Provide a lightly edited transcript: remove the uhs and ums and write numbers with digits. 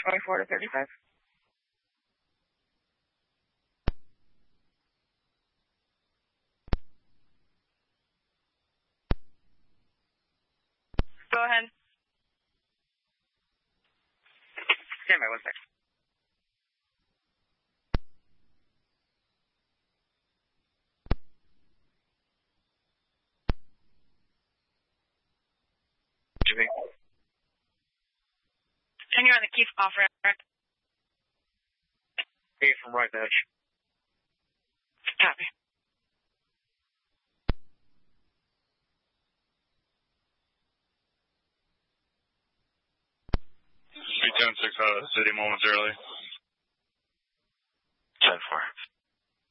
24 to 35. Go ahead. Stand by 1 sec. And you're on the Keith off ramp. Hey, from right edge. Copy. 310-6 out of the city momentarily. 10-4.